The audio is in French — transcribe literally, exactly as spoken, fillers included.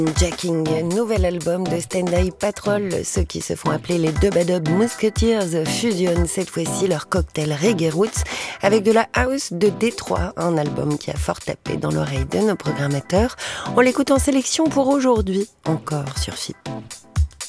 Jacking, nouvel album de Stand-Eye Patrol. Ceux qui se font appeler les Dub-a-Dub Musketeers fusionnent cette fois-ci leur cocktail Reggae Roots avec de la house de Détroit, un album qui a fort tapé dans l'oreille de nos programmateurs. On l'écoute en sélection pour aujourd'hui, encore sur F I P.